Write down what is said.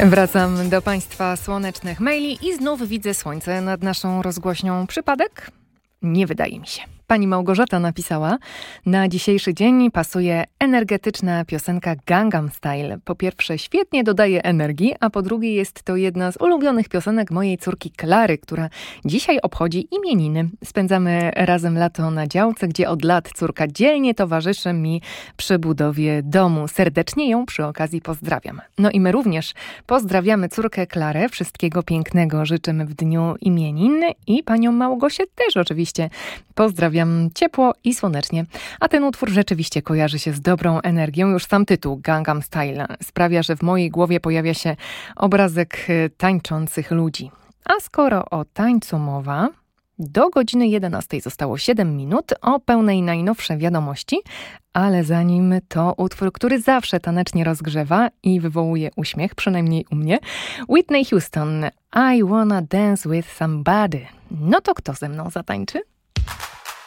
Wracam do Państwa słonecznych maili i znów widzę słońce nad naszą rozgłośnią. Przypadek? Nie wydaje mi się. Pani Małgorzata napisała: na dzisiejszy dzień pasuje energetyczna piosenka Gangnam Style. Po pierwsze, świetnie dodaje energii, a po drugie, jest to jedna z ulubionych piosenek mojej córki Klary, która dzisiaj obchodzi imieniny. Spędzamy razem lato na działce, gdzie od lat córka dzielnie towarzyszy mi przy budowie domu. Serdecznie ją przy okazji pozdrawiam. No i my również pozdrawiamy córkę Klarę. Wszystkiego pięknego życzymy w dniu imienin i panią Małgosię też oczywiście pozdrawiam ciepło i słonecznie. A ten utwór rzeczywiście kojarzy się z dobrą energią. Już sam tytuł Gangnam Style sprawia, że w mojej głowie pojawia się obrazek tańczących ludzi. A skoro o tańcu mowa, do godziny 11 zostało 7 minut, o pełnej najnowsze wiadomości, ale zanim to utwór, który zawsze tanecznie rozgrzewa i wywołuje uśmiech, przynajmniej u mnie, Whitney Houston, I Wanna Dance With Somebody. No to kto ze mną zatańczy?